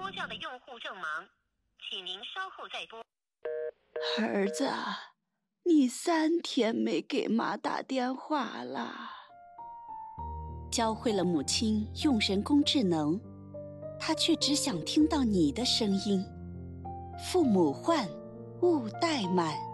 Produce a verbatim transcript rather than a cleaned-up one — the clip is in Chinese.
拨叫的用户正忙，请您稍后再拨。 儿子，你三天没给妈打电话了。教会了母亲用人工智能，她却只想听到你的声音。父母唤，勿怠慢。